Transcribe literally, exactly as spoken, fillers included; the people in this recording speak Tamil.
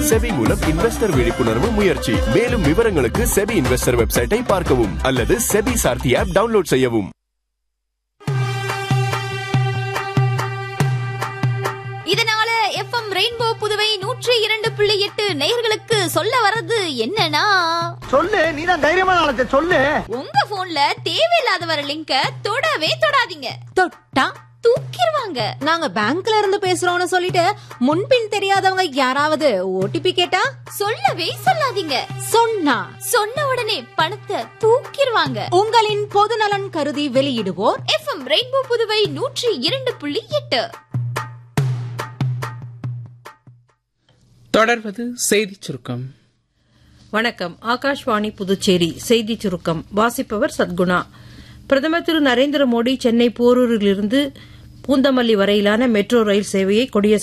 செபி மூலம் இன்வெஸ்டர் விழிப்புணர்வு முயற்சி. மேலும் விவரங்களுக்கு செபி இன்வெஸ்டர் வெப்சைட்டை பார்க்கவும் அல்லது செபி சார்த்தி ஆப் டவுன்லோட் செய்யவும். இதனால எஃப்எம் ரெயின்போ புதுவை நூற்றி இரண்டு புள்ளி எட்டு நேயர்களுக்கு சொல்ல வர்றது என்னன்னா, சொல்லு, நீதான் தைரியமான ஆளத்தை சொல்லு. உங்க போன்ல தேவையில்லாத வர லிங்க தொடவே தொடாதீங்க. தொட்டா தூக்கிடுவாங்க. நாங்க பேங்க்ல இருந்து பேசுறோம்னு சொல்லிட்டு முன்பின் தெரியாதவங்க யாராவது ஓடிபி கேட்டா சொல்லவே சொல்லாதீங்க. சொன்னா சொன்ன உடனே பணத்தை தூக்கிடுவாங்க. உங்களின் பொதுநலன் கருதி வெளியிடுவோர் எஃப்எம் ரெயின்போ புதுவை நூற்றி இரண்டு புள்ளி எட்டு. தொடர்வது செய்தி சுருக்கம். வணக்கம். ஆகாஷ்வாணி புதுச்சேரி செய்தி சுருக்கம் வாசிப்பவர் சத்குணா. பிரதமர் திரு நரேந்திர மோடி சென்னை போரூரிலிருந்து பூந்தமல்லி வரையிலான மெட்ரோ ரயில் சேவையை கொடியசைத்து